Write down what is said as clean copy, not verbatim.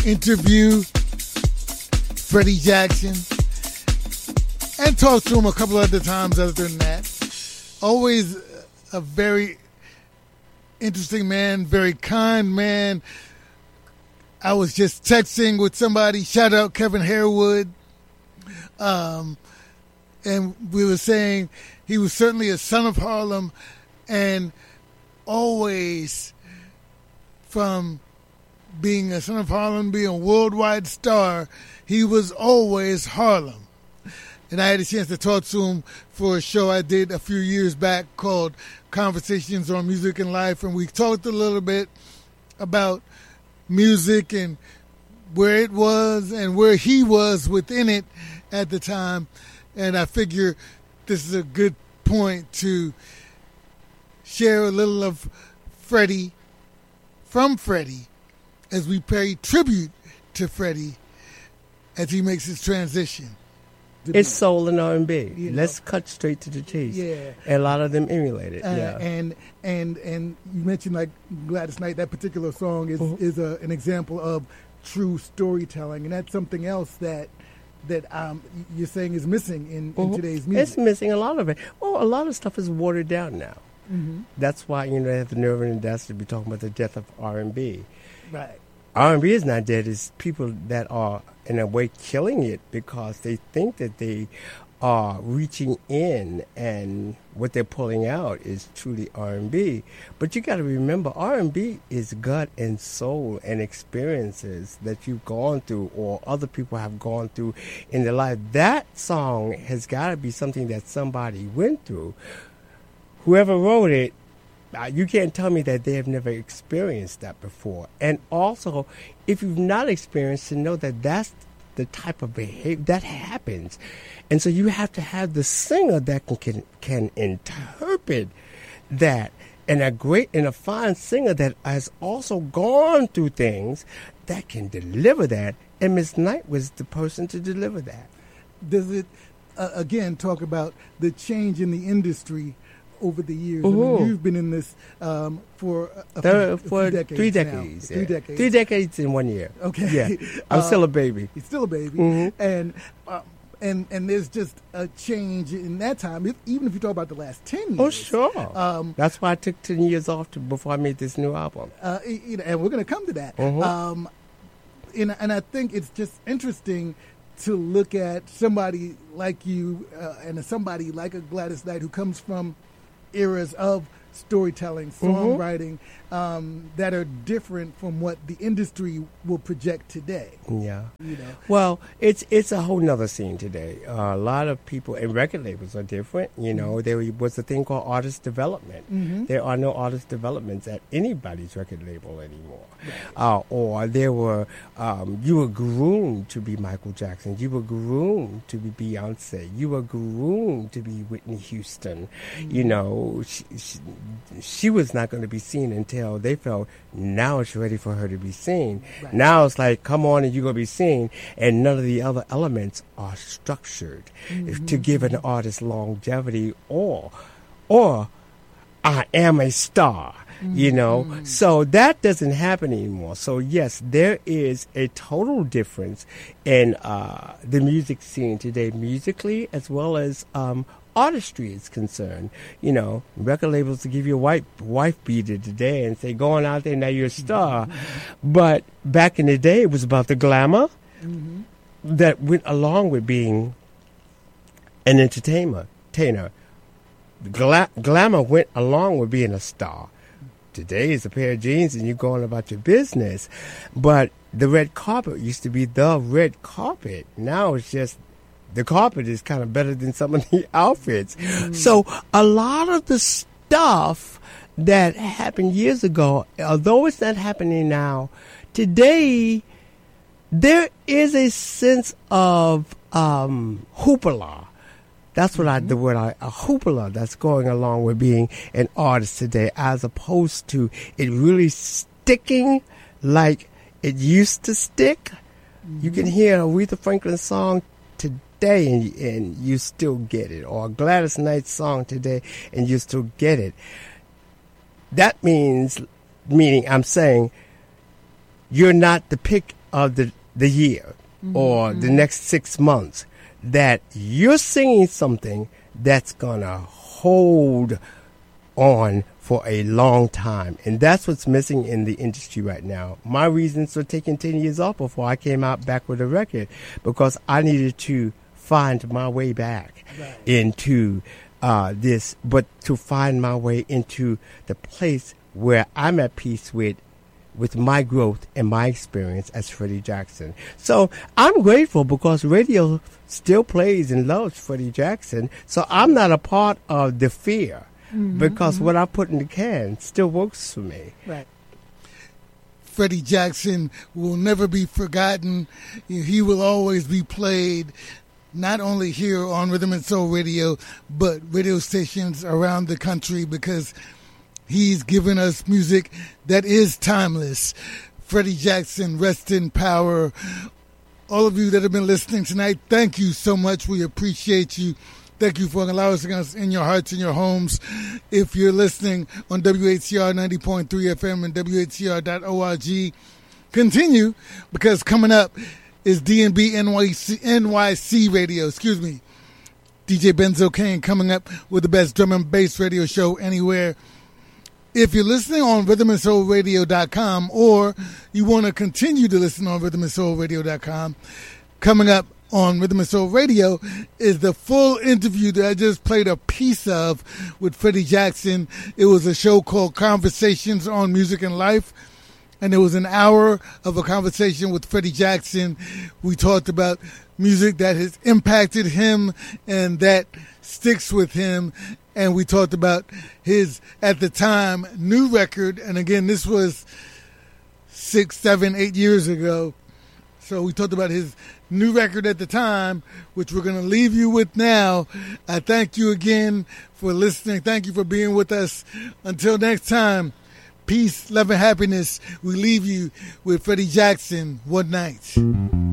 interview Freddie Jackson and talk to him a couple other times other than that. Always a very interesting man, very kind man. I was just texting with somebody, shout out Kevin Harewood, and we were saying he was certainly a son of Harlem, and always from being a son of Harlem, being a worldwide star, he was always Harlem. And I had a chance to talk to him for a show I did a few years back called Conversations on Music and Life, and we talked a little bit about music and where it was and where he was within it at the time. And I figure this is a good point to share a little of Freddie, from Freddie, as we pay tribute to Freddie as he makes his transition. It's soul and R&B. Let's cut straight to the chase. Yeah. And a lot of them emulate it. Yeah. And you mentioned like Gladys Knight. That particular song is an example of true storytelling, and that's something else that you're saying is missing in today's music. It's missing a lot of it. Well, a lot of stuff is watered down now. Mm-hmm. That's why they have the nerve and audacity to be talking about the death of R&B. Right. R&B is not dead. It's people that are, in a way, killing it because they think that they are reaching in and what they're pulling out is truly R&B. But you got to remember, R&B is gut and soul and experiences that you've gone through or other people have gone through in their life. That song has got to be something that somebody went through. Whoever wrote it, you can't tell me that they have never experienced that before. And also, if you've not experienced it, know that that's the type of behavior that happens. And so you have to have the singer that can interpret that, and a fine singer that has also gone through things that can deliver that. And Miss Knight was the person to deliver that. Does it, again, talk about the change in the industry over the years? I mean, you've been in this for a few decades. 3 decades. Now. 3 decades. 3 decades in 1 year. Okay. Yeah. I'm still a baby. You're still a baby. And there's just a change in that time, even if you talk about the last 10 years. Oh, sure. That's why I took 10 years off before I made this new album. And we're going to come to that. And I think it's just interesting to look at somebody like you and somebody like a Gladys Knight who comes from eras of storytelling, songwriting, that are different from what the industry will project today. Yeah. Well, it's a whole nother scene today. A lot of people and record labels are different. There was a thing called artist development. There are no artist developments at anybody's record label anymore. Right. Or there were, you were groomed to be Michael Jackson. You were groomed to be Beyonce. You were groomed to be Whitney Houston. She was not going to be seen until they felt now it's ready for her to be seen. Right. Now it's like, come on and you're going to be seen. And none of the other elements are structured to give an artist longevity or I am a star. So that doesn't happen anymore. So yes, there is a total difference in the music scene today, musically as well as artistry is concerned. Record labels to give you a wife beater today and say, going out there, now you're a star. But back in the day, it was about the glamour that went along with being an entertainer. Glamour went along with being a star. Today is a pair of jeans and you're going about your business. But the red carpet used to be the red carpet. Now it's just the carpet is kind of better than some of the outfits. So a lot of the stuff that happened years ago, although it's not happening now, today there is a sense of hoopla. That's what the word a hoopla that's going along with being an artist today, as opposed to it really sticking like it used to stick. You can hear an Aretha Franklin song today and you still get it, or a Gladys Knight song today and you still get it. That meaning I'm saying you're not the pick of the year or the next 6 months, that you're singing something that's going to hold on for a long time. And that's what's missing in the industry right now. My reasons for taking 10 years off before I came out back with a record, because I needed to find my way back into this, but to find my way into the place where I'm at peace with my growth and my experience as Freddie Jackson. So I'm grateful because radio still plays and loves Freddie Jackson. So I'm not a part of the fear because what I put in the can still works for me. Right. Freddie Jackson will never be forgotten. He will always be played, not only here on Rhythm and Soul Radio, but radio stations around the country, because he's given us music that is timeless. Freddie Jackson, rest in power. All of you that have been listening tonight, thank you so much. We appreciate you. Thank you for allowing us in your hearts and your homes. If you're listening on WHCR 90.3 FM and WHCR.org, continue, because coming up is DNB NYC Radio. Excuse me. DJ Benzo Kane coming up with the best drum and bass radio show anywhere. If you're listening on rhythmandsoulradio.com, or you want to continue to listen on rhythmandsoulradio.com, coming up on Rhythm and Soul Radio is the full interview that I just played a piece of with Freddie Jackson. It was a show called Conversations on Music and Life, and it was an hour of a conversation with Freddie Jackson. We talked about music that has impacted him and that sticks with him. And we talked about his, at the time, new record. And again, this was 6, 7, 8 years ago. So we talked about his new record at the time, which we're going to leave you with now. I thank you again for listening. Thank you for being with us. Until next time, peace, love, and happiness. We leave you with Freddie Jackson, One Night.